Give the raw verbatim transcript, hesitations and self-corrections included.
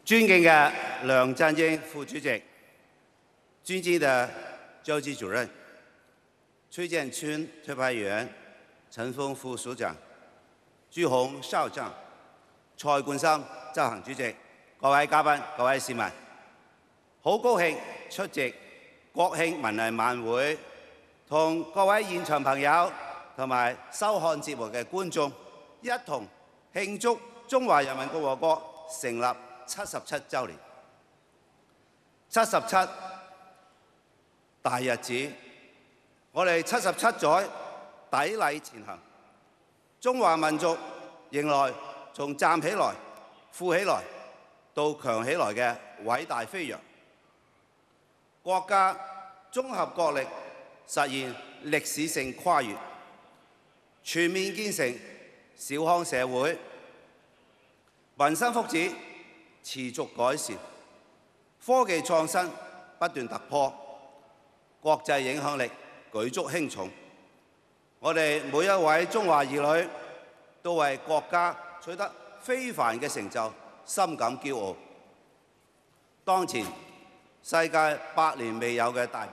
尊敬的梁振英副主席，尊敬的召集主任，崔建村特派員、陳鋒副署長、朱孔校長、蔡冠深執行主席，各位嘉賓、各位市民，好高興出席國慶文藝晚會，同各位現場朋友同埋收看節目嘅觀眾一同慶祝中華人民共和國成立七十七週年。七十七大日子，我哋七十七載砥礪前行，中華民族迎來從站起來、富起來到強起來嘅偉大飛躍。國家綜合國力實現歷史性跨越，全面建成小康社會，民生福祉持續改善，科技創新不斷突破，國際影響力舉足輕重。我哋每一位中華兒女都為國家取得非凡嘅成就深感驕傲。當前世界百年未有嘅大